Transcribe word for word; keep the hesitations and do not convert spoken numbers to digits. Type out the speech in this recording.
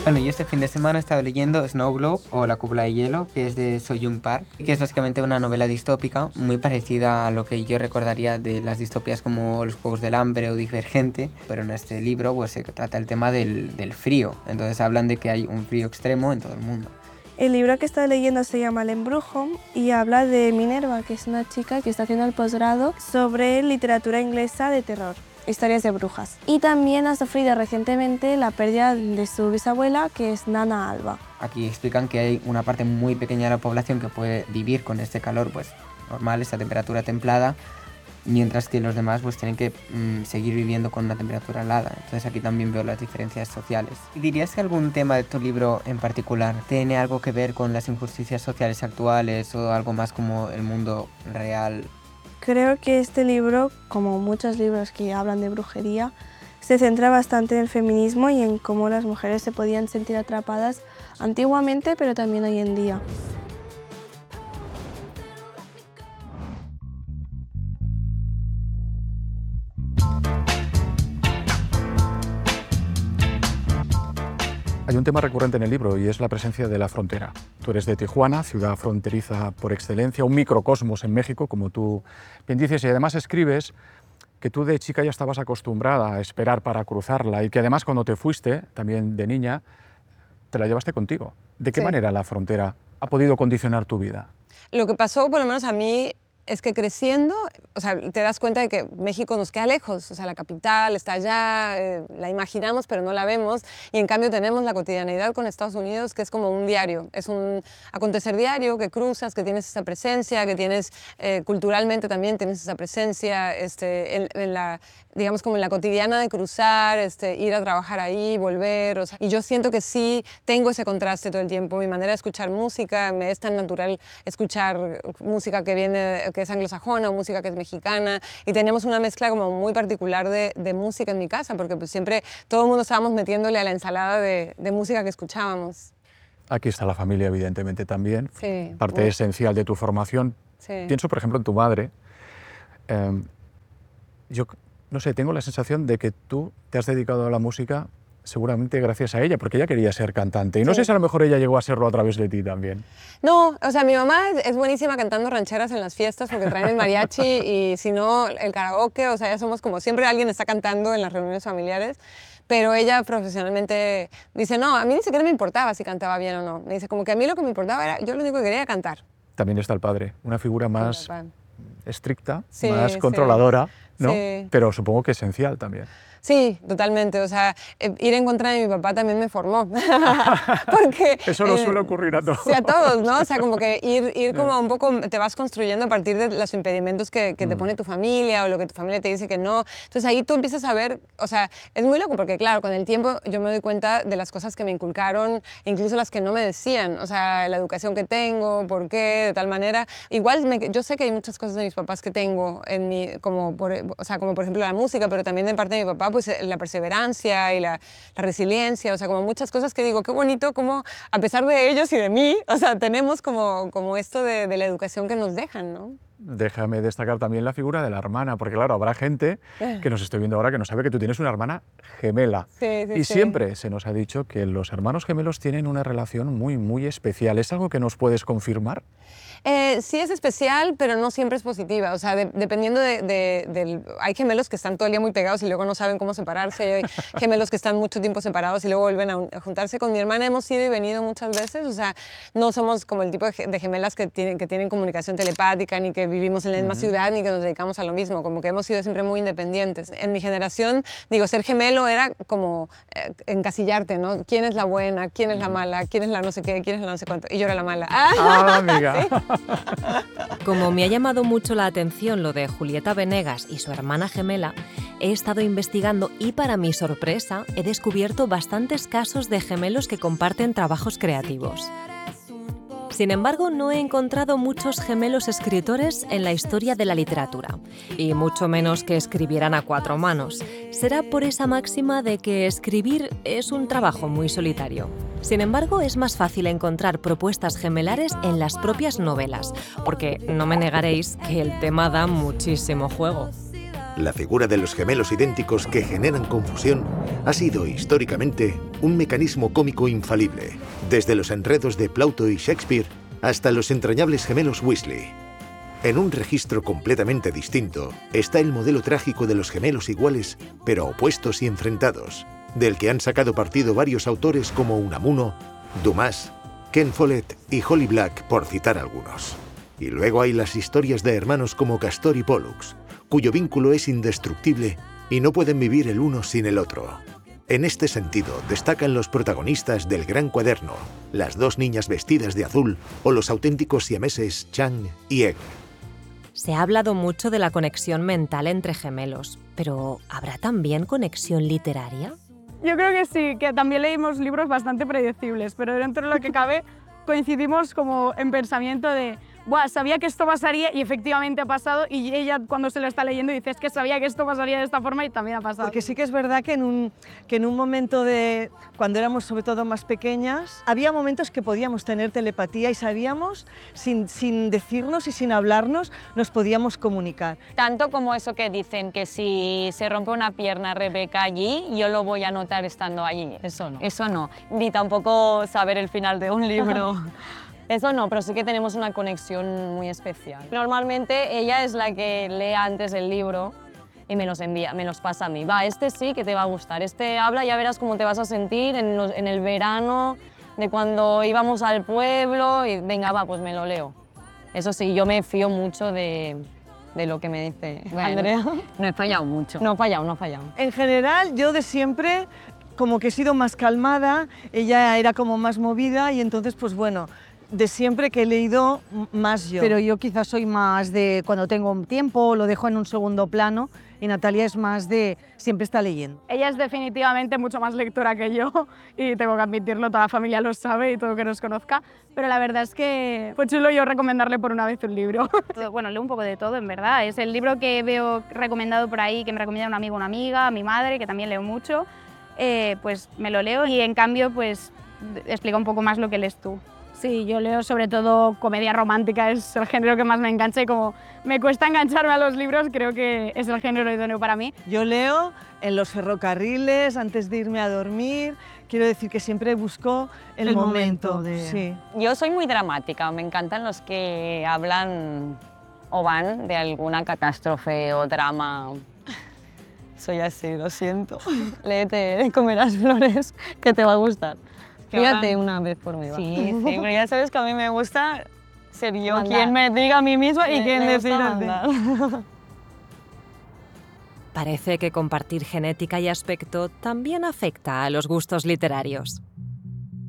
Bueno, yo este fin de semana he estado leyendo Snow Globe o La cúpula de hielo, que es de So-Jung Park, que es básicamente una novela distópica muy parecida a lo que yo recordaría de las distopías como Los Juegos del Hambre o Divergente, pero en este libro pues se trata el tema del, del frío, entonces hablan de que hay un frío extremo en todo el mundo. El libro que estoy leyendo se llama El embrujo y habla de Minerva, que es una chica que está haciendo el posgrado sobre literatura inglesa de terror. Historias de brujas. Y también ha sufrido recientemente la pérdida de su bisabuela, que es Nana Alba. Aquí explican que hay una parte muy pequeña de la población que puede vivir con este calor pues normal, esta temperatura templada, mientras que los demás pues tienen que mmm, seguir viviendo con una temperatura helada. Entonces aquí también veo las diferencias sociales. ¿Dirías que algún tema de tu libro en particular tiene algo que ver con las injusticias sociales actuales o algo más como el mundo real? Creo que este libro, como muchos libros que hablan de brujería, se centra bastante en el feminismo y en cómo las mujeres se podían sentir atrapadas antiguamente, pero también hoy en día. Hay un tema recurrente en el libro y es la presencia de la frontera. Tú eres de Tijuana, ciudad fronteriza por excelencia, un microcosmos en México, como tú bien dices, y además escribes que tú de chica ya estabas acostumbrada a esperar para cruzarla y que además cuando te fuiste, también de niña, te la llevaste contigo. ¿De qué Sí. manera la frontera ha podido condicionar tu vida? Lo que pasó, por lo menos a mí, es que creciendo, o sea, te das cuenta de que México nos queda lejos, o sea, la capital está allá, eh, la imaginamos pero no la vemos, y en cambio tenemos la cotidianidad con Estados Unidos, que es como un diario, es un acontecer diario que cruzas, que tienes esa presencia, que tienes eh, culturalmente también tienes esa presencia, este, en, en la, digamos como en la cotidiana de cruzar, este, ir a trabajar ahí, volver, o sea, y yo siento que sí tengo ese contraste todo el tiempo, mi manera de escuchar música, me es tan natural escuchar música que viene, que es anglosajona o música que es mexicana, y tenemos una mezcla como muy particular de, de música en mi casa, porque pues siempre todo el mundo estábamos metiéndole a la ensalada de, de música que escuchábamos. Aquí está la familia, evidentemente, también, Sí, parte muy- esencial de tu formación. Sí. Pienso, por ejemplo, en tu madre. Eh, yo, no sé, tengo la sensación de que tú te has dedicado a la música seguramente gracias a ella, porque ella quería ser cantante. Y no Sí. sé si a lo mejor ella llegó a serlo a través de ti también. No, o sea, mi mamá es, es buenísima cantando rancheras en las fiestas porque traen el mariachi y si no, el karaoke, o sea, ya somos como siempre alguien está cantando en las reuniones familiares, pero ella profesionalmente dice, no, a mí ni siquiera me importaba si cantaba bien o no. Me dice, como que a mí lo que me importaba era, yo lo único que quería era cantar. También está el padre, una figura más papá. estricta, Sí, más sí. controladora, ¿no? Sí. Pero supongo que esencial también. Sí, totalmente. O sea, eh, ir en contra de mi papá también me formó. Porque, Eso no eh, suele ocurrir a todos. Sí, a todos, ¿no? O sea, como que ir, ir como un poco, te vas construyendo a partir de los impedimentos que, que te pone tu familia o lo que tu familia te dice que no. Entonces ahí tú empiezas a ver, o sea, es muy loco porque claro, con el tiempo yo me doy cuenta de las cosas que me inculcaron, incluso las que no me decían. O sea, la educación que tengo, por qué, de tal manera. Igual me, yo sé que hay muchas cosas de mis papás que tengo en mi, como por, o sea, como por ejemplo la música, pero también de parte de mi papá, pues la perseverancia y la, la resiliencia, o sea, como muchas cosas que digo, qué bonito como a pesar de ellos y de mí, o sea, tenemos como, como esto de, de la educación que nos dejan, ¿no? Déjame destacar también la figura de la hermana, porque claro, habrá gente que nos esté viendo ahora que no sabe que tú tienes una hermana gemela. Sí, sí, y sí. siempre se nos ha dicho que los hermanos gemelos tienen una relación muy, muy especial. ¿Es algo que nos puedes confirmar? Eh, sí es especial, pero no siempre es positiva. O sea, de, dependiendo de, de, del... Hay gemelos que están todo el día muy pegados y luego no saben cómo separarse. Hay gemelos que están mucho tiempo separados y luego vuelven a, a juntarse. Con mi hermana hemos ido y venido muchas veces. O sea, no somos como el tipo de, de gemelas que tienen, que tienen comunicación telepática, ni que vivimos en la misma uh-huh. ciudad, ni que nos dedicamos a lo mismo. Como que hemos sido siempre muy independientes. En mi generación, digo, ser gemelo era como eh, encasillarte, ¿no? ¿Quién es la buena? ¿Quién es la mala? ¿Quién es la no sé qué? ¿Quién es la no sé cuánto? Y yo era la mala. ¡Ah, amiga! ¿Sí? Como me ha llamado mucho la atención lo de Julieta Venegas y su hermana gemela, he estado investigando y para mi sorpresa he descubierto bastantes casos de gemelos que comparten trabajos creativos. Sin embargo, no he encontrado muchos gemelos escritores en la historia de la literatura, y mucho menos que escribieran a cuatro manos. Será por esa máxima de que escribir es un trabajo muy solitario. Sin embargo, es más fácil encontrar propuestas gemelares en las propias novelas, porque no me negaréis que el tema da muchísimo juego. La figura de los gemelos idénticos que generan confusión ha sido históricamente un mecanismo cómico infalible, desde los enredos de Plauto y Shakespeare hasta los entrañables gemelos Weasley. En un registro completamente distinto está el modelo trágico de los gemelos iguales, pero opuestos y enfrentados, del que han sacado partido varios autores como Unamuno, Dumas, Ken Follett y Holly Black, por citar algunos. Y luego hay las historias de hermanos como Castor y Pollux, cuyo vínculo es indestructible y no pueden vivir el uno sin el otro. En este sentido, destacan los protagonistas del Gran Cuaderno, las dos niñas vestidas de azul o los auténticos siameses Chang y Egg. Se ha hablado mucho de la conexión mental entre gemelos, pero ¿habrá también conexión literaria? Yo creo que sí, que también leímos libros bastante predecibles, pero dentro de lo que cabe coincidimos como en pensamiento de Buah, sabía que esto pasaría y efectivamente ha pasado, y ella cuando se lo está leyendo dice es que sabía que esto pasaría de esta forma y también ha pasado. Porque sí que es verdad que en un, que en un momento de, cuando éramos sobre todo más pequeñas, había momentos que podíamos tener telepatía y sabíamos, sin, sin decirnos y sin hablarnos, nos podíamos comunicar. Tanto como eso que dicen que si se rompe una pierna Rebeca allí, yo lo voy a notar estando allí. Eso no. Eso no. Ni tampoco saber el final de un libro. Eso no, pero sí que tenemos una conexión muy especial. Normalmente ella es la que lee antes el libro y me los envía, me los pasa a mí. Va, este sí que te va a gustar, este habla, ya verás cómo te vas a sentir en, los, en el verano, de cuando íbamos al pueblo y venga, va, pues me lo leo. Eso sí, yo me fío mucho de, de lo que me dice bueno, Andrea. No he fallado mucho. No he fallado, no he fallado. En general, yo de siempre como que he sido más calmada, ella era como más movida y entonces, pues bueno, de siempre que he leído más yo. Pero yo quizás soy más de cuando tengo tiempo, lo dejo en un segundo plano, y Natalia es más de siempre está leyendo. Ella es definitivamente mucho más lectora que yo y tengo que admitirlo, toda la familia lo sabe y todo que nos conozca, pero la verdad es que fue chulo yo recomendarle por una vez un libro. Bueno, leo un poco de todo, en verdad. Es el libro que veo recomendado por ahí, que me recomienda un amigo o una amiga, mi madre, que también leo mucho, eh, pues me lo leo y en cambio pues explica un poco más lo que lees tú. Sí, yo leo sobre todo comedia romántica, es el género que más me engancha y como me cuesta engancharme a los libros, creo que es el género idóneo para mí. Yo leo en los ferrocarriles, antes de irme a dormir, quiero decir que siempre busco el, el momento. momento de... sí. Yo soy muy dramática, me encantan los que hablan o van de alguna catástrofe o drama. Soy así, lo siento. Léete Comerás flores, que te va a gustar. Fíjate una vez por mí. Va. Sí, sí, pero ya sabes que a mí me gusta ser yo mandar. Quien me diga a mí misma y me, quien decirte. Parece que compartir genética y aspecto también afecta a los gustos literarios.